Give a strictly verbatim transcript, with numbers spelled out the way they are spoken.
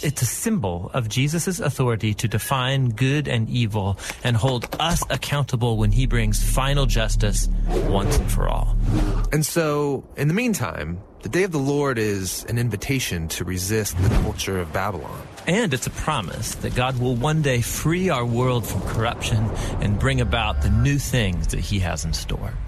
it's a symbol of Jesus' authority to define good and evil and hold us accountable when he brings final justice once and for all. And so, in the meantime, the day of the Lord is an invitation to resist the culture of Babylon. And it's a promise that God will one day free our world from corruption and bring about the new things that he has in store.